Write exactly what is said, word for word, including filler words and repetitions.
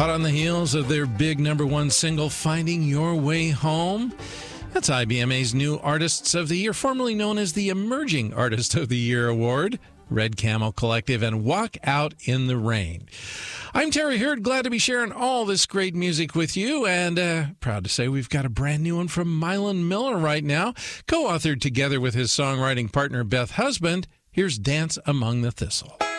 Hot on the heels of their big number one single, Finding Your Way Home. That's I B M A's new Artists of the Year, formerly known as the Emerging Artist of the Year Award, Red Camel Collective, and Walk Out in the Rain. I'm Terry Hurd, glad to be sharing all this great music with you, and uh, proud to say we've got a brand new one from Mylan Miller right now, co-authored together with his songwriting partner Beth Husband. Here's Dance Among the Thistle.